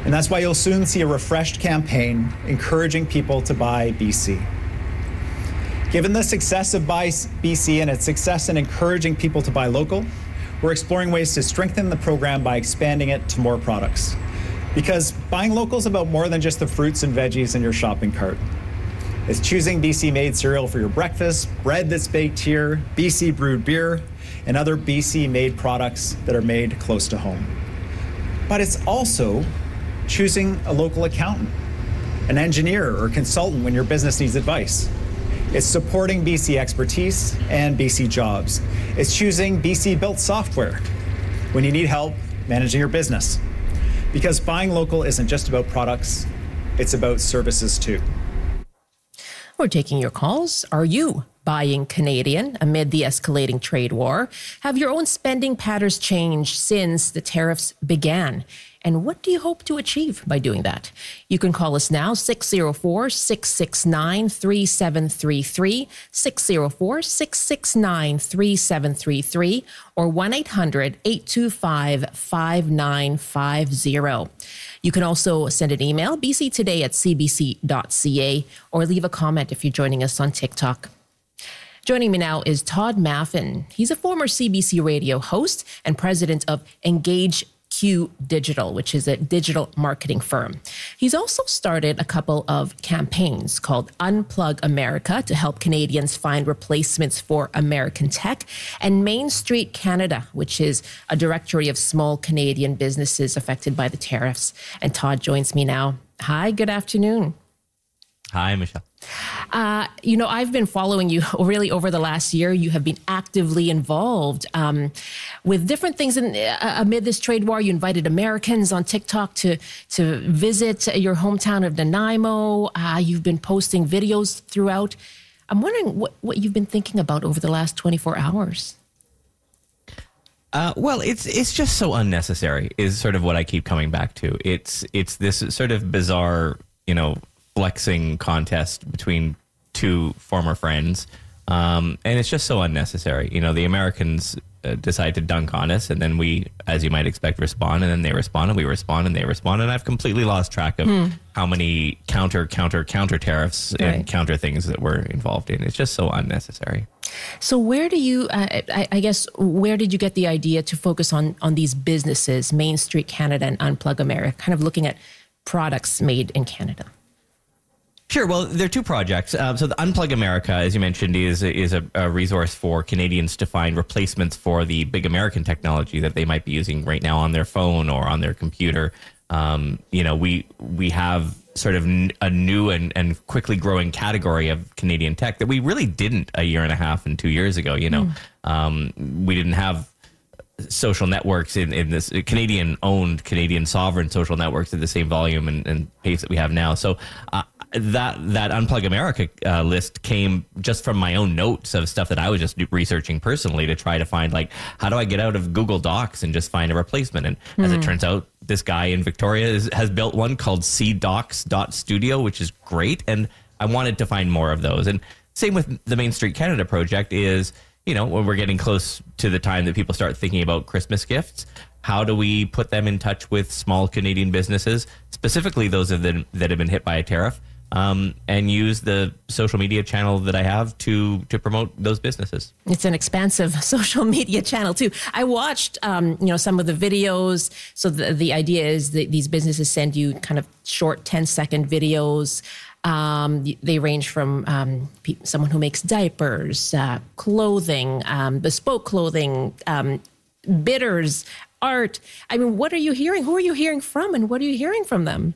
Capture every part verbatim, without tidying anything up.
And that's why you'll soon see a refreshed campaign encouraging people to buy B C. Given the success of Buy B C and its success in encouraging people to buy local, we're exploring ways to strengthen the program by expanding it to more products. Because buying local is about more than just the fruits and veggies in your shopping cart. It's choosing B C made cereal for your breakfast, bread that's baked here, B C brewed beer, and other B C made products that are made close to home. But it's also choosing a local accountant, an engineer or consultant when your business needs advice. It's supporting B C expertise and B C jobs. It's choosing B C built software when you need help managing your business. Because buying local isn't just about products, it's about services too. We're taking your calls. Are you buying Canadian amid the escalating trade war? Have your own spending patterns changed since the tariffs began? And what do you hope to achieve by doing that? You can call us now, six oh four, six six nine, three seven three three, six oh four, six six nine, three seven three three, or one eight hundred, eight two five, five nine five zero. You can also send an email, b c today at c b c dot c a, or leave a comment if you're joining us on TikTok. Joining me now is Todd Maffin. He's a former C B C radio host and president of Engage Q Digital, which is a digital marketing firm. He's also started a couple of campaigns called Unplug America to help Canadians find replacements for American tech, and Main Street Canada, which is a directory of small Canadian businesses affected by the tariffs. And Todd joins me now. Hi, good afternoon. Hi, Michelle. Uh, you know, I've been following you really over the last year. You have been actively involved um, with different things in, uh, amid this trade war. You invited Americans on TikTok to to visit your hometown of Nanaimo. Uh, you've been posting videos throughout. I'm wondering what, what you've been thinking about over the last twenty-four hours. Uh, well, it's it's just so unnecessary is sort of what I keep coming back to. It's it's this sort of bizarre, you know, flexing contest between two former friends. Um, and it's just so unnecessary. You know, the Americans uh, decide to dunk on us, and then we, as you might expect, respond, and then they respond, and we respond, and they respond. And I've completely lost track of hmm. how many counter, counter, counter tariffs right. and counter things that we're involved in. It's just so unnecessary. So where do you, uh, I, I guess, where did you get the idea to focus on, on these businesses, Main Street Canada and Unplug America, kind of looking at products made in Canada? Sure. Well, there are two projects. Um, so the Unplug America, as you mentioned, is is a, a resource for Canadians to find replacements for the big American technology that they might be using right now on their phone or on their computer. Um, you know, we we have sort of n- a new and, and quickly growing category of Canadian tech that we really didn't a year and a half and two years ago. You know, mm. um, we didn't have social networks in, in this Canadian owned, Canadian sovereign social networks at the same volume and, and pace that we have now. So uh, that that Unplug America uh, list came just from my own notes of stuff that I was just researching personally to try to find, like, how do I get out of Google Docs and just find a replacement? And mm. as it turns out, this guy in Victoria is, has built one called c docs dot studio, which is great. And I wanted to find more of those. And same with the Main Street Canada project is, you know, when we're getting close to the time that people start thinking about Christmas gifts, how do we put them in touch with small Canadian businesses, specifically those of them that have been hit by a tariff, um, and use the social media channel that I have to to promote those businesses? It's an expansive social media channel too. I watched, um, you know, some of the videos. So the the idea is that these businesses send you kind of short ten second videos. Um, they range from um, pe- someone who makes diapers, uh, clothing, um, bespoke clothing, um, bitters, art. I mean, what are you hearing? Who are you hearing from, and what are you hearing from them?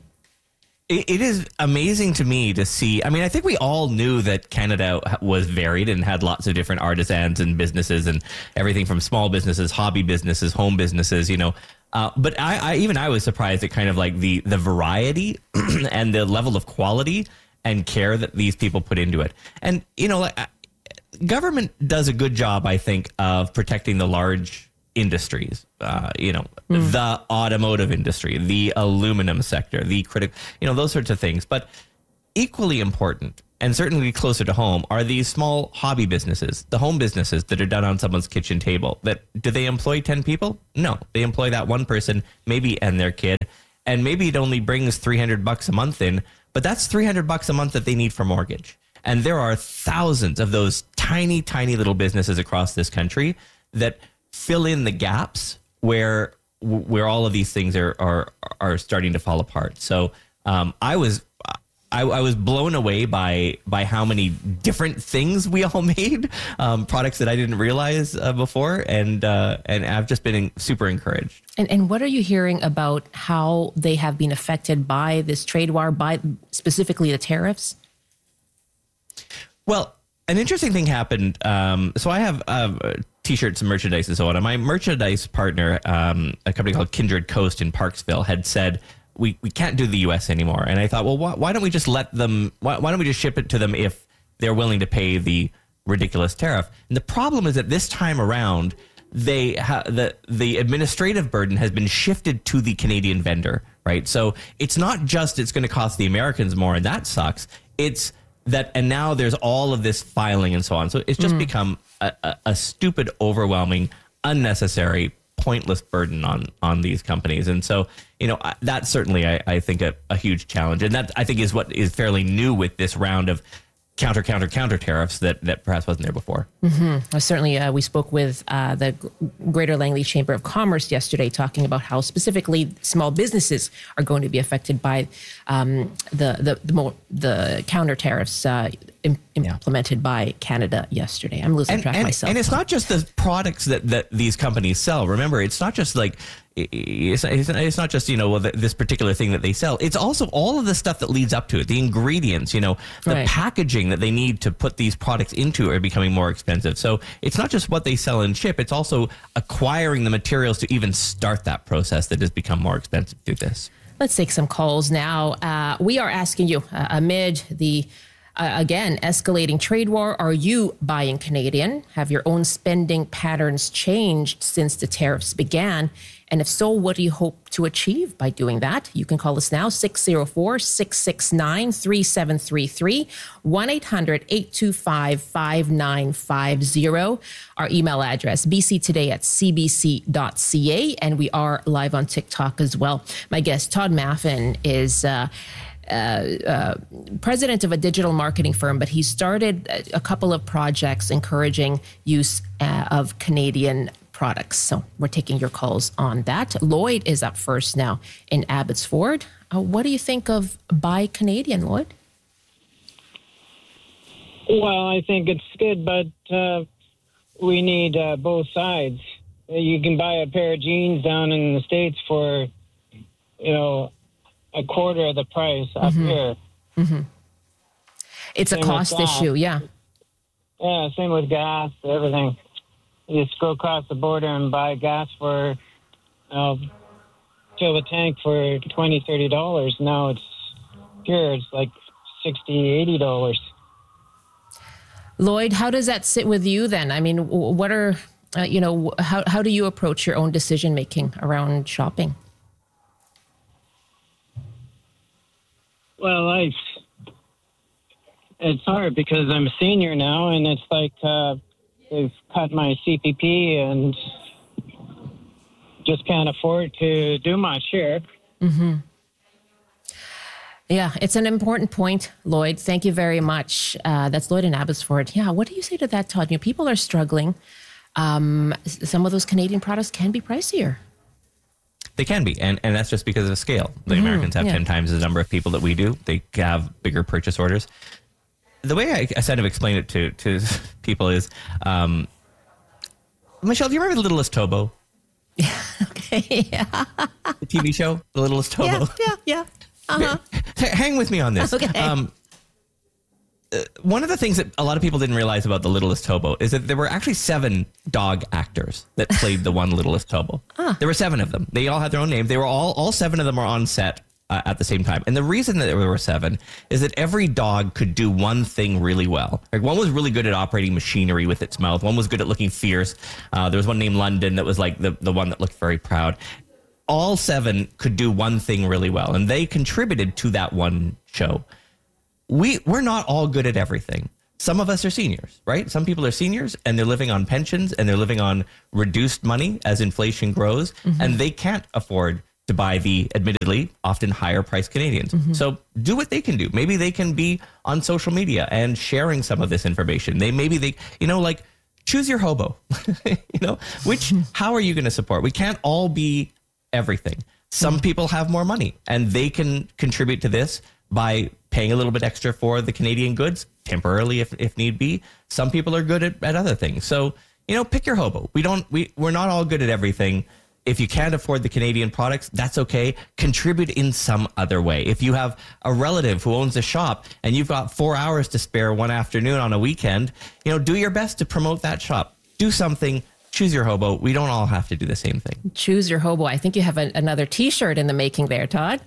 It, it is amazing to me to see. I mean, I think we all knew that Canada was varied and had lots of different artisans and businesses and everything from small businesses, hobby businesses, home businesses, you know. Uh, but I, I even I was surprised at kind of like the the variety and the level of quality and care that these people put into it. And, you know, like, government does a good job, I think, of protecting the large industries, uh, you know, mm. the automotive industry, the aluminum sector, the critic, you know, those sorts of things. But equally important, and certainly closer to home, are these small hobby businesses, the home businesses that are done on someone's kitchen table. That do they employ ten people? No, they employ that one person, maybe, and their kid. and maybe it only brings three hundred bucks a month in, but that's three hundred bucks a month that they need for mortgage. And there are thousands of those tiny, tiny little businesses across this country that fill in the gaps where where all of these things are are are starting to fall apart. So um, I was I, I was blown away by by how many different things we all made, um, products that I didn't realize uh, before, and uh, and I've just been in, super encouraged. And and what are you hearing about how they have been affected by this trade war, by specifically the tariffs? Well, an interesting thing happened. Um, so I have uh, T-shirts and merchandise and so on. And my merchandise partner, um, a company called Kindred Coast in Parksville, had said, we, we can't do the U S anymore. And I thought, well, why, why don't we just let them, why, why don't we just ship it to them if they're willing to pay the ridiculous tariff? And the problem is that this time around, they ha- the the administrative burden has been shifted to the Canadian vendor, right? So it's not just it's going to cost the Americans more, and that sucks. It's that, and now there's all of this filing and so on. So it's just mm. become a, a, a stupid, overwhelming, unnecessary, pointless burden on on these companies. And so, you know, that's certainly, I, I think, a, a huge challenge. And that, I think, is what is fairly new with this round of counter, counter, counter tariffs that, that perhaps wasn't there before. Mm-hmm. Well, certainly, uh, we spoke with uh, the Greater Langley Chamber of Commerce yesterday, talking about how specifically small businesses are going to be affected by um, the the the, more, the counter tariffs uh, im- implemented yeah. by Canada yesterday. I'm losing and, track and, myself. And it's not just the products that, that these companies sell. Remember, it's not just like It's, it's not just, you know, well, this particular thing that they sell. It's also all of the stuff that leads up to it, the ingredients, you know, the right. packaging that they need to put these products into are becoming more expensive. So it's not just what they sell and ship. It's also acquiring the materials to even start that process that has become more expensive through this. Let's take some calls now. Uh, we are asking you uh, amid the Uh, again, escalating trade war. Are you buying Canadian? Have your own spending patterns changed since the tariffs began? And if so, what do you hope to achieve by doing that? You can call us now, six oh four, six six nine, three seven three three, one eight hundred, eight two five, five nine five zero. Our email address, b c today at c b c dot c a. And we are live on TikTok as well. My guest, Todd Maffin, is... Uh, Uh, uh, president of a digital marketing firm, but he started a couple of projects encouraging use uh, of Canadian products. So we're taking your calls on that. Lloyd is up first now in Abbotsford. Uh, what do you think of Buy Canadian, Lloyd? Well, I think it's good, but uh, we need uh, both sides. You can buy a pair of jeans down in the States for, you know, a quarter of the price up mm-hmm. here. Mm-hmm. It's same a cost issue, yeah. Yeah, same with gas, everything. You just go across the border and buy gas for, uh, fill the tank for twenty dollars, thirty dollars. Now it's here, it's like sixty dollars, eighty dollars. Lloyd, how does that sit with you then? I mean, what are, uh, you know, how, how do you approach your own decision making around shopping? Well, I, it's hard because I'm a senior now, and it's like uh, they've cut my C P P and just can't afford to do much here. Mm-hmm. Yeah, it's an important point, Lloyd. Thank you very much. Uh, that's Lloyd in Abbotsford. Yeah, what do you say to that, Todd? You know, people are struggling. Um, some of those Canadian products can be pricier. They can be, and, and that's just because of scale. The mm-hmm, Americans have yeah. ten times the number of people that we do. They have bigger purchase orders. The way I, I kind of explain it to, to people is, um, Michelle, do you remember The Littlest Tobo? Yeah, okay, yeah. The T V show, The Littlest Tobo? Yeah, yeah, yeah. Uh-huh. Hang with me on this. Okay. Um, uh, one of the things that a lot of people didn't realize about The Littlest Tobo is that there were actually seven dog actors that played the one Littlest Tobo. Huh. There were seven of them. They all had their own names. They were all, all seven of them were on set uh, at the same time. And the reason that there were seven is that every dog could do one thing really well. Like one was really good at operating machinery with its mouth. One was good at looking fierce. Uh, there was one named London that was like the, the one that looked very proud. All seven could do one thing really well, and they contributed to that one show. We, we're not all good at everything. Some of us are seniors, right? Some people are seniors, and they're living on pensions, and they're living on reduced money as inflation grows, mm-hmm. and they can't afford to buy the admittedly often higher priced Canadians. Mm-hmm. So do what they can do. Maybe they can be on social media and sharing some of this information. They maybe they, you know, like choose your hobo, you know, which, how are you going to support? We can't all be everything. Some mm-hmm. people have more money and they can contribute to this by paying a little bit extra for the Canadian goods temporarily, if, if need be. Some people are good at, at other things. So, you know, pick your hobo. We don't, we, we're not all good at everything. If you can't afford the Canadian products, that's okay. Contribute in some other way. If you have a relative who owns a shop and you've got four hours to spare one afternoon on a weekend, you know, do your best to promote that shop. Do something. Choose your hobo. We don't all have to do the same thing. Choose your hobo. I think you have a, another T-shirt in the making there, Todd.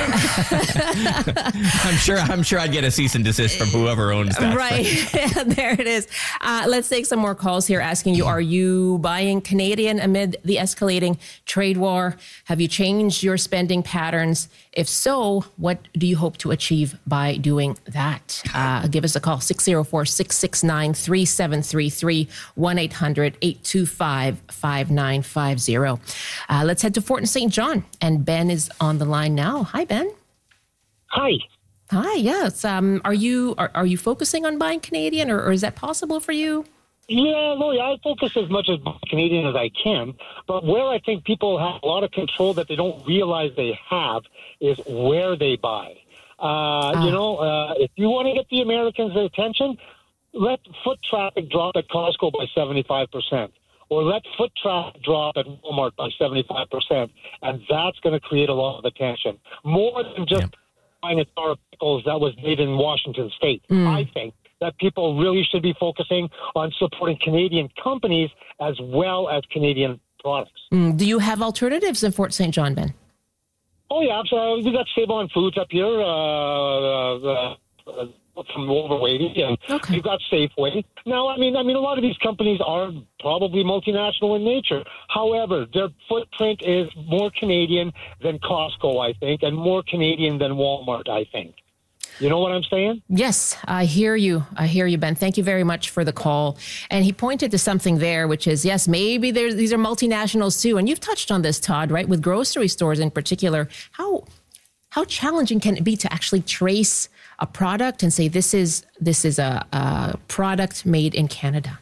I'm sure. I'm sure I'd get a cease and desist from whoever owns that. Right. There it is. Uh, let's take some more calls here asking you, are you buying Canadian amid the escalating trade war? Have you changed your spending patterns? If so, what do you hope to achieve by doing that? Uh, give us a call, six oh four, six six nine, three seven three three, one eight hundred, eight two five, five nine five zero. Uh, let's head to Fort Saint John, and Ben is on the line now. Hi, Ben. Hi. Hi, yes. Um, are you are, are you focusing on buying Canadian, or, or is that possible for you? Yeah, no, I focus as much as Canadian as I can, but where I think people have a lot of control that they don't realize they have is where they buy. Uh, ah. You know, uh, if you want to get the Americans' attention, let foot traffic drop at Costco by seventy-five percent, or let foot traffic drop at Walmart by seventy-five percent, and that's going to create a lot of attention. More than just yep. buying a jar of pickles that was made in Washington State, mm. I think that people really should be focusing on supporting Canadian companies as well as Canadian products. Mm. Do you have alternatives in Fort Saint John, Ben? Oh, yeah. So we got Save-On Foods up here uh, uh, uh, from Overweighty, and okay. you've got Safeway. Now, I mean, I mean, a lot of these companies are probably multinational in nature. However, their footprint is more Canadian than Costco, I think, and more Canadian than Walmart, I think. You know what I'm saying? Yes, I hear you. I hear you, Ben. Thank you very much for the call. And he pointed to something there, which is, yes, maybe there's, these are multinationals too. And you've touched on this, Todd, right? With grocery stores in particular. How how challenging can it be to actually trace a product and say this is this is a, a product made in Canada?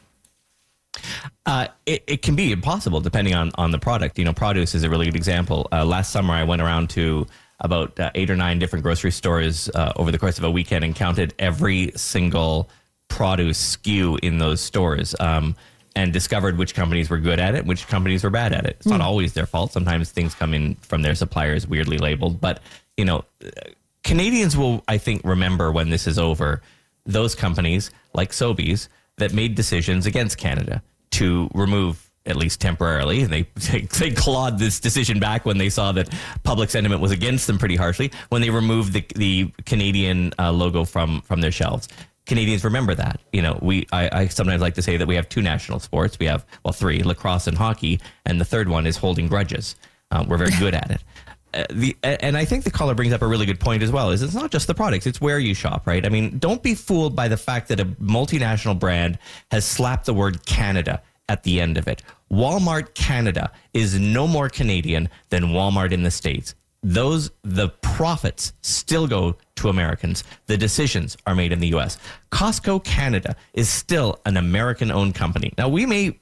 Uh, it, it can be impossible depending on, on the product. You know, produce is a really good example. Uh, last summer, I went around to about uh, eight or nine different grocery stores uh, over the course of a weekend and counted every single produce S K U in those stores um, and discovered which companies were good at it, which companies were bad at it. It's mm. not always their fault. Sometimes things come in from their suppliers weirdly labeled. But, you know, Canadians will, I think, remember when this is over, those companies like Sobeys that made decisions against Canada to remove, at least temporarily, and they, they they clawed this decision back when they saw that public sentiment was against them pretty harshly, when they removed the the Canadian uh, logo from from their shelves. Canadians remember that. You know, we I, I sometimes like to say that we have two national sports. We have, well, three, lacrosse and hockey, and the third one is holding grudges. Um, we're very good at it. Uh, the and I think the caller brings up a really good point as well, is it's not just the products, it's where you shop, right? I mean, don't be fooled by the fact that a multinational brand has slapped the word Canada at the end of it. Walmart Canada is no more Canadian than Walmart in the States. Those, the profits still go to Americans. The decisions are made in the U S. Costco Canada is still an American-owned company. Now, we may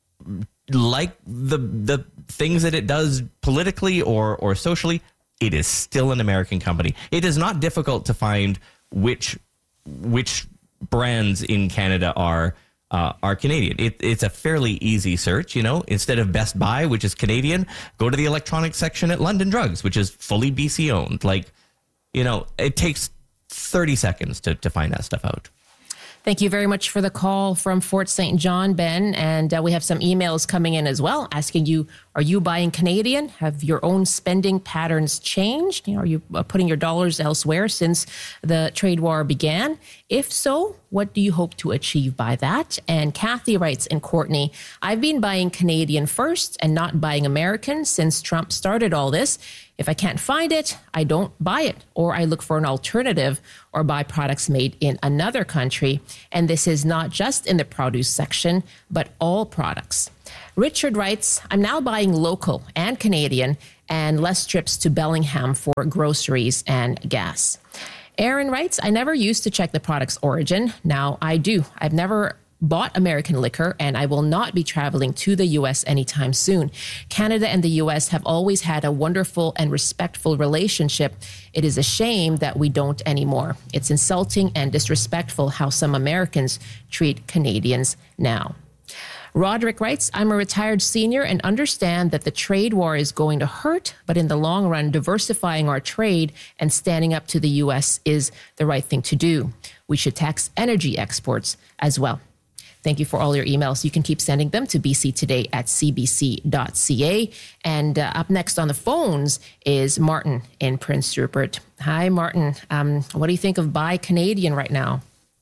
like the the things that it does politically or or socially. It is still an American company. It is not difficult to find which which brands in Canada are Uh, are Canadian. It, it's a fairly easy search, you know. Instead of Best Buy, which is Canadian, go to the electronics section at London Drugs, which is fully B C owned. Like, you know, it takes thirty seconds to, to find that stuff out. Thank you very much for the call from Fort Saint John, Ben. And uh, we have some emails coming in as well asking you, are you buying Canadian? Have your own spending patterns changed? You know, are you putting your dollars elsewhere since the trade war began? If so, what do you hope to achieve by that? And Kathy writes in Courtney, I've been buying Canadian first and not buying American since Trump started all this. If I can't find it, I don't buy it, or I look for an alternative or buy products made in another country. And this is not just in the produce section, but all products. Richard writes, I'm now buying local and Canadian and less trips to Bellingham for groceries and gas. Aaron writes, I never used to check the product's origin. Now I do. I've never bought American liquor, and I will not be traveling to the U S anytime soon. Canada and the U S have always had a wonderful and respectful relationship. It is a shame that we don't anymore. It's insulting and disrespectful how some Americans treat Canadians now. Roderick writes, I'm a retired senior and understand that the trade war is going to hurt, but in the long run, diversifying our trade and standing up to the U S is the right thing to do. We should tax energy exports as well. Thank you for all your emails. You can keep sending them to b c today at c b c dot c a. And uh, up next on the phones is Martin in Prince Rupert. Hi, Martin. Um, what do you think of Buy Canadian right now?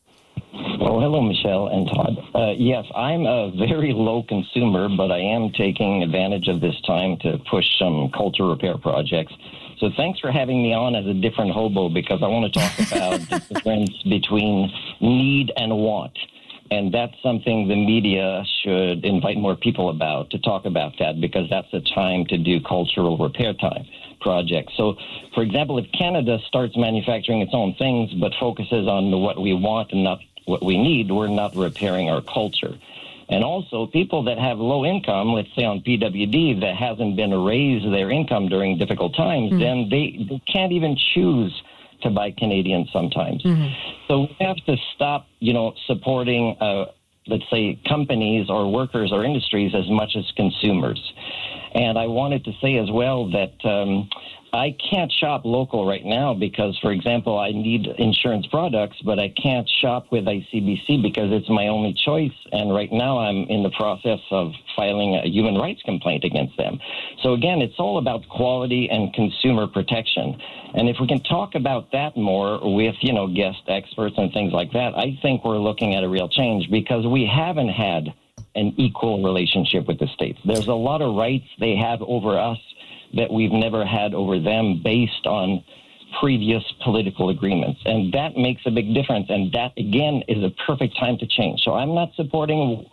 Oh, hello, Michelle and Todd. Uh, yes, I'm a very low consumer, but I am taking advantage of this time to push some culture repair projects. So thanks for having me on as a different hobo, because I want to talk about the difference between need and want. And that's something the media should invite more people about, to talk about that, because that's the time to do cultural repair time projects. So, for example, if Canada starts manufacturing its own things but focuses on what we want and not what we need, we're not repairing our culture. And also, people that have low income, let's say on P W D, that hasn't been raised their income during difficult times, mm-hmm. then they, they can't even choose to buy Canadian sometimes. Mm-hmm. So we have to stop, you know, supporting, uh, let's say, companies or workers or industries as much as consumers. And I wanted to say as well that um, I can't shop local right now because, for example, I need insurance products, but I can't shop with I C B C because it's my only choice. And right now I'm in the process of filing a human rights complaint against them. So again, it's all about quality and consumer protection. And if we can talk about that more with, you know, guest experts and things like that, I think we're looking at a real change, because we haven't had an equal relationship with the states. There's a lot of rights they have over us that we've never had over them based on previous political agreements. And that makes a big difference. And that, again, is a perfect time to change. So I'm not supporting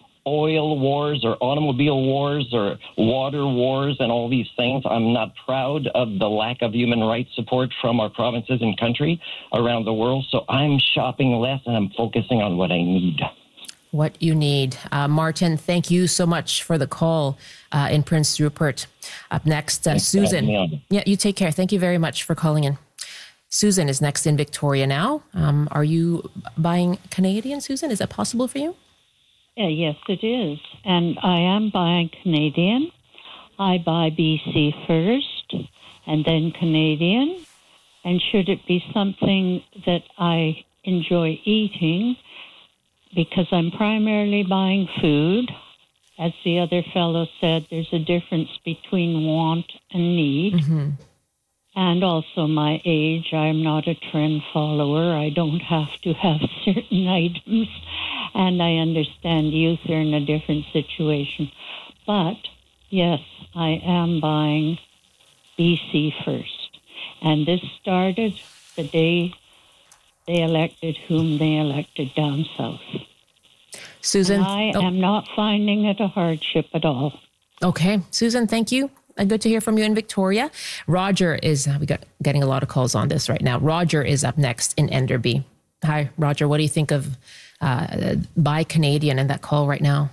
oil wars or automobile wars or water wars and all these things. I'm not proud of the lack of human rights support from our provinces and country around the world. So I'm shopping less and I'm focusing on what I need. What you need. Uh, Martin, thank you so much for the call uh, in Prince Rupert. Up next, uh, Susan. Yeah, you take care. Thank you very much for calling in. Susan is next in Victoria now. Um, are you buying Canadian, Susan? Is that possible for you? Yeah, yes, it is. And I am buying Canadian. I buy B C first and then Canadian. And should it be something that I enjoy eating, because I'm primarily buying food. As the other fellow said, there's a difference between want and need. Mm-hmm. And also my age. I'm not a trend follower. I don't have to have certain items. And I understand youth are in a different situation. But, yes, I am buying B C first. And this started the day they elected whom they elected down south. Susan? And I oh. am not finding it a hardship at all. Okay. Susan, thank you. Uh, good to hear from you in Victoria. Roger is, uh, we got getting a lot of calls on this right now. Roger is up next in Enderby. Hi, Roger. What do you think of uh, Buy Canadian and that call right now?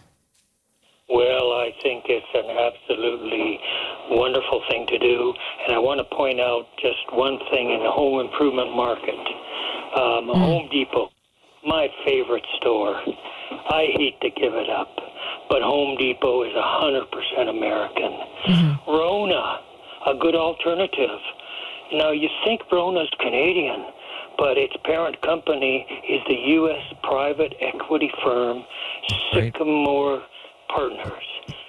Well, I think it's an absolutely wonderful thing to do. And I want to point out just one thing in the home improvement market. Um, mm. Home Depot, my favorite store. I hate to give it up, but Home Depot is one hundred percent American. Mm-hmm. Rona, a good alternative. Now, you think Rona's Canadian, but its parent company is the U S private equity firm Sycamore Partners.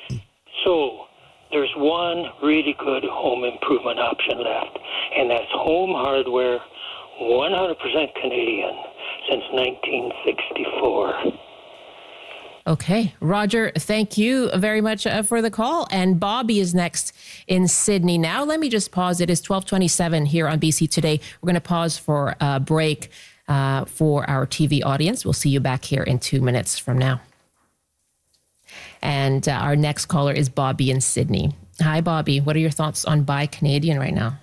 So there's one really good home improvement option left, and that's Home Hardware, one hundred percent Canadian since nineteen sixty-four. Okay. Roger, thank you very much uh, for the call. And Bobby is next in Sydney now. Let me just pause. It is twelve twenty-seven here on B C Today. We're going to pause for a break uh, for our T V audience. We'll see you back here in two minutes from now. And uh, our next caller is Bobby in Sydney. Hi, Bobby. What are your thoughts on Buy Canadian right now?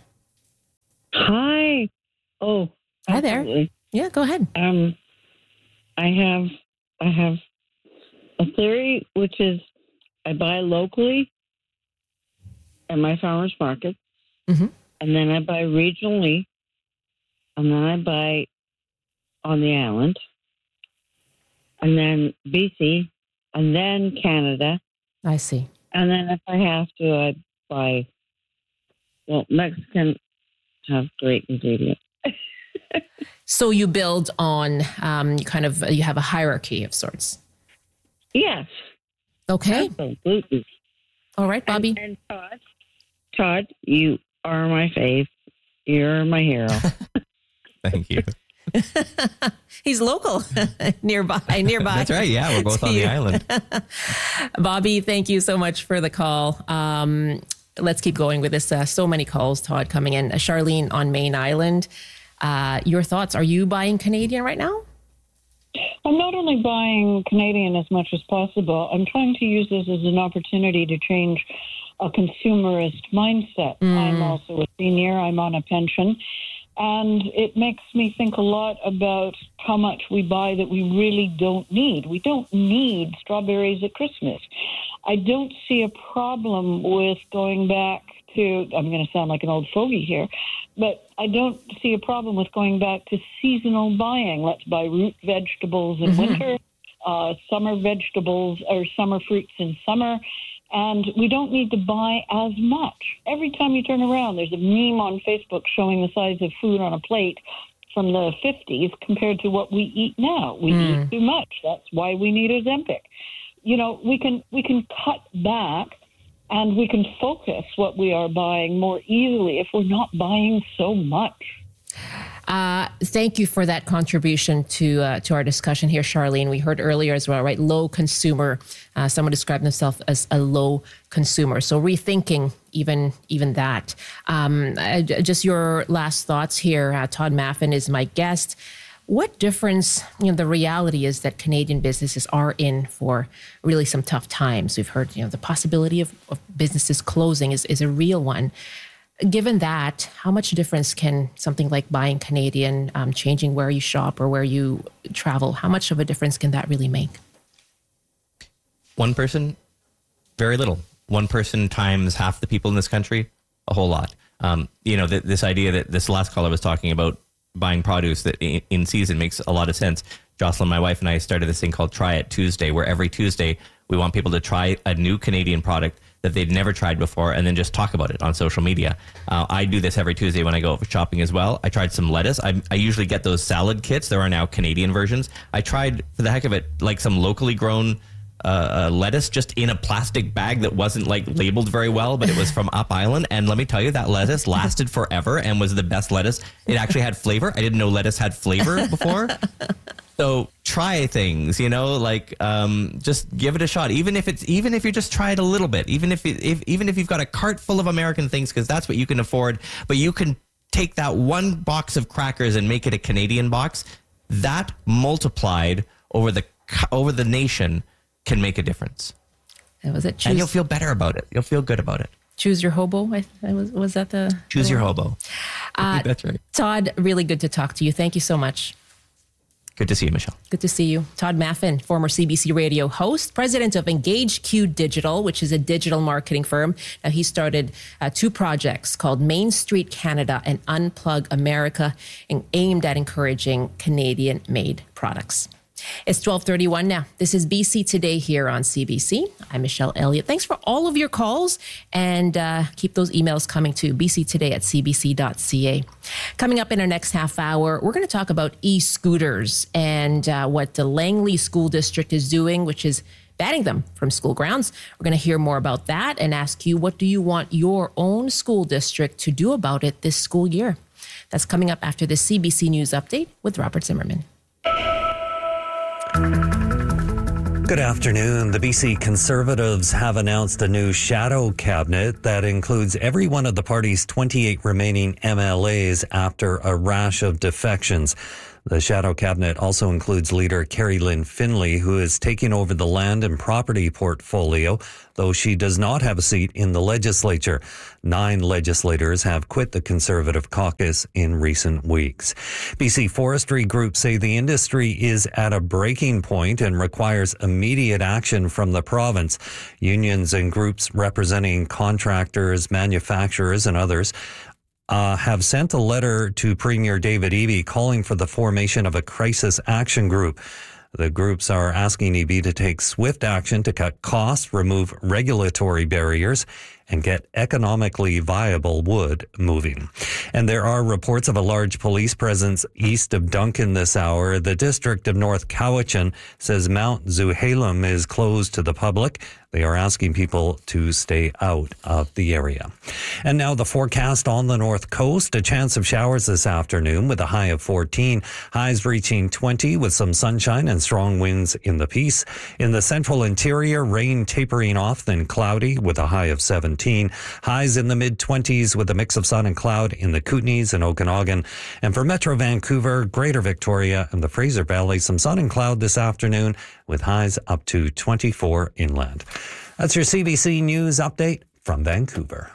Hi. Oh, hi there. Absolutely. Yeah, go ahead. Um, I have I have a theory, which is I buy locally at my farmers market, mm-hmm. and then I buy regionally, and then I buy on the island, and then B C, and then Canada. I see. And then if I have to, I buy, well, Mexican have great ingredients. So you build on um, kind of, you have a hierarchy of sorts. Yes. Okay. Absolutely. All right, Bobby. And, and Todd, Todd, you are my fave. You're my hero. Thank you. He's local, nearby, nearby. That's right. Yeah, we're both on the island. Bobby, thank you so much for the call. Um, let's keep going with this. Uh, so many calls, Todd, coming in. Uh, Charlene on Main Island. Uh, your thoughts? Are you buying Canadian right now? I'm not only buying Canadian as much as possible. I'm trying to use this as an opportunity to change a consumerist mindset. Mm. I'm also a senior. I'm on a pension. And it makes me think a lot about how much we buy that we really don't need. We don't need strawberries at Christmas. I don't see a problem with going back to, I'm going to sound like an old fogey here, but I don't see a problem with going back to seasonal buying. Let's buy root vegetables in mm-hmm. winter, uh, summer vegetables or summer fruits in summer. And we don't need to buy as much. Every time you turn around, there's a meme on Facebook showing the size of food on a plate from the fifties compared to what we eat now. We mm. eat too much. That's why we need Ozempic. You know, we can we can cut back and we can focus what we are buying more easily if we're not buying so much. Uh, thank you for that contribution to uh, to our discussion here, Charlene. We heard earlier as well, right? Low consumer. Uh, someone described themselves as a low consumer. So rethinking even even that. Um, uh, just your last thoughts here. Uh, Todd Maffin is my guest. What difference, you know, the reality is that Canadian businesses are in for really some tough times. We've heard, you know, the possibility of, of businesses closing is, is a real one. Given that, how much difference can something like buying Canadian, um, changing where you shop or where you travel, how much of a difference can that really make? One person, very little. One person times half the people in this country, a whole lot. Um, you know, th- this idea that this last caller was talking about buying produce that in, in season makes a lot of sense. Jocelyn, my wife, and I started this thing called Try It Tuesday, where every Tuesday we want people to try a new Canadian product that they'd never tried before and then just talk about it on social media. Uh, I do this every Tuesday when I go shopping as well. I tried some lettuce. I, I usually get those salad kits. There are now Canadian versions. I tried, for the heck of it, like some locally grown uh, uh, lettuce just in a plastic bag that wasn't like labeled very well, but it was from Up Island. And let me tell you, that lettuce lasted forever and was the best lettuce. It actually had flavor. I didn't know lettuce had flavor before. So try things, you know, like um, just give it a shot. Even if it's even if you just try it a little bit, even if, it, if even if you've got a cart full of American things, because that's what you can afford. But you can take that one box of crackers and make it a Canadian box. That multiplied over the over the nation can make a difference. That was it. Choose, and you'll feel better about it. You'll feel good about it. Choose your hobo. I, I was was that the choose the your hobo? Uh, that's right. Todd, really good to talk to you. Thank you so much. Good to see you, Michelle. Good to see you. Todd Maffin, former C B C radio host, president of Engage Q Digital, which is a digital marketing firm. Now, he started uh, two projects called Main Street Canada and Unplug America, and aimed at encouraging Canadian-made products. It's twelve thirty-one now. This is B C Today here on C B C. I'm Michelle Elliott. Thanks for all of your calls, and uh, keep those emails coming to b c today at c b c dot c a. Coming up in our next half hour, we're going to talk about e-scooters and uh, what the Langley School District is doing, which is banning them from school grounds. We're going to hear more about that and ask you, what do you want your own school district to do about it this school year? That's coming up after the C B C News Update with Robert Zimmerman. Good afternoon. The B C Conservatives have announced a new shadow cabinet that includes every one of the party's twenty-eight remaining M L As after a rash of defections. The shadow cabinet also includes leader Carrie Lynn Finley, who is taking over the land and property portfolio, though she does not have a seat in the legislature. Nine legislators have quit the Conservative caucus in recent weeks. B C forestry groups say the industry is at a breaking point and requires immediate action from the province. Unions and groups representing contractors, manufacturers, and others Uh, have sent a letter to Premier David Eby calling for the formation of a crisis action group. The groups are asking Eby to take swift action to cut costs, remove regulatory barriers, and get economically viable wood moving. And there are reports of a large police presence east of Duncan this hour. The district of North Cowichan says Mount Zuhalem is closed to the public. They are asking people to stay out of the area. And now the forecast on the north coast. A chance of showers this afternoon with a high of fourteen. Highs reaching twenty with some sunshine and strong winds in the Peace. In the central interior, rain tapering off, then cloudy with a high of seventeen. Highs in the mid-twenties with a mix of sun and cloud in the Kootenays and Okanagan. And for Metro Vancouver, Greater Victoria, and the Fraser Valley, some sun and cloud this afternoon with highs up to twenty-four inland. That's your C B C News update from Vancouver.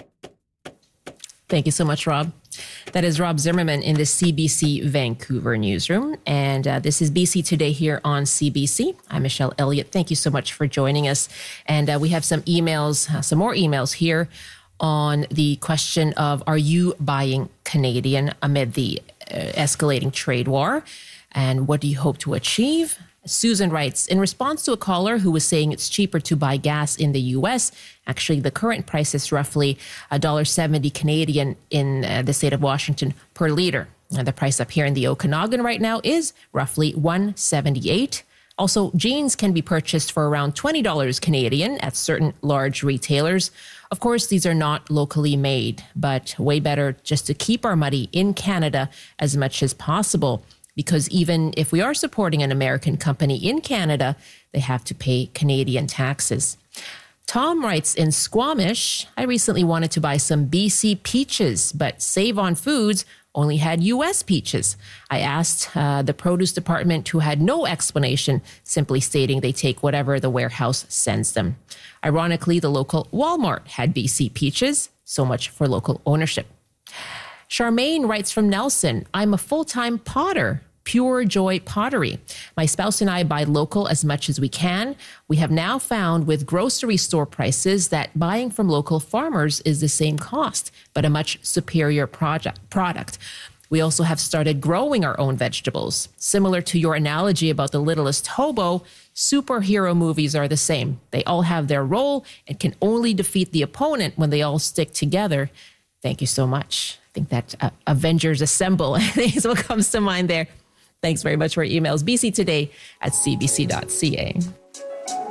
Thank you so much, Rob. That is Rob Zimmerman in the C B C Vancouver newsroom. And uh, this is B C Today here on C B C. I'm Michelle Elliott. Thank you so much for joining us. And uh, we have some emails, uh, some more emails here on the question of, are you buying Canadian amid the uh, escalating trade war? And what do you hope to achieve? Susan writes, in response to a caller who was saying it's cheaper to buy gas in the U S, actually the current price is roughly one dollar seventy Canadian in uh, the state of Washington per liter. And the price up here in the Okanagan right now is roughly one seventy-eight. Also, jeans can be purchased for around twenty dollars Canadian at certain large retailers. Of course, these are not locally made, but way better just to keep our money in Canada as much as possible. Because even if we are supporting an American company in Canada, they have to pay Canadian taxes. Tom writes, in Squamish, I recently wanted to buy some B C peaches, but Save on Foods only had U S peaches. I asked uh, the produce department, who had no explanation, simply stating they take whatever the warehouse sends them. Ironically, the local Walmart had B C peaches. So much for local ownership. Charmaine writes from Nelson, I'm a full-time potter, Pure Joy Pottery. My spouse and I buy local as much as we can. We have now found with grocery store prices that buying from local farmers is the same cost, but a much superior project, product. We also have started growing our own vegetables. Similar to your analogy about the littlest hobo, superhero movies are the same. They all have their role and can only defeat the opponent when they all stick together. Thank you so much. I think that uh, Avengers Assemble is what comes to mind there. Thanks very much for your emails. B C Today at c b c dot c a.